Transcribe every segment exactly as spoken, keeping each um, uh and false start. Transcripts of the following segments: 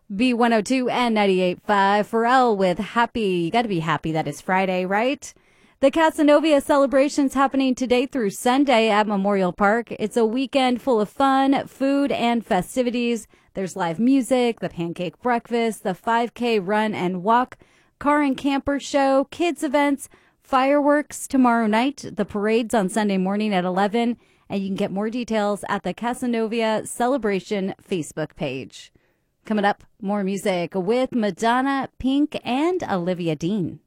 B one oh two and ninety-eight point five. Pharrell with Happy. You got to be happy that it's Friday, right? The Casanova celebration's happening today through Sunday at Memorial Park. It's a weekend full of fun, food, and festivities. There's live music, the pancake breakfast, the five K run and walk, car and camper show, kids events, fireworks tomorrow night, the parade's on Sunday morning at eleven, and you can get more details at the Casanova Celebration Facebook page. Coming up, more music with Madonna, Pink, and Olivia Dean.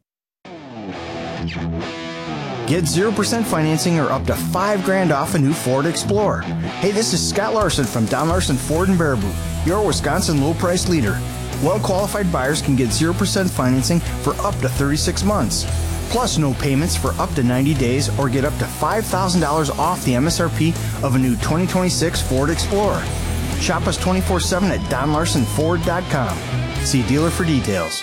Get zero percent financing or up to five grand off a new Ford Explorer. Hey, this is Scott Larson from Don Larson Ford in Baraboo, your Wisconsin low-price leader. Well-qualified buyers can get zero percent financing for up to thirty-six months. Plus, no payments for up to ninety days or get up to five thousand dollars off the M S R P of a new twenty twenty-six Ford Explorer. Shop us twenty-four seven at don larson ford dot com. See dealer for details.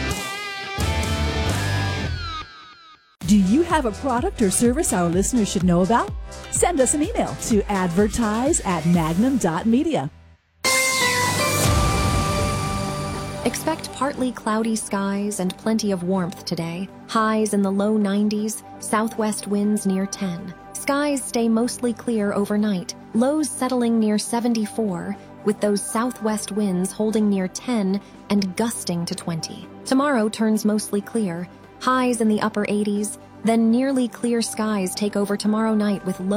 Do you have a product or service our listeners should know about? Send us an email to advertise at magnum dot media. Expect partly cloudy skies and plenty of warmth today. Highs in the low nineties, southwest winds near ten. Skies stay mostly clear overnight, lows settling near seventy-four, with those southwest winds holding near ten and gusting to twenty. Tomorrow turns mostly clear, highs in the upper eighties, then nearly clear skies take over tomorrow night with low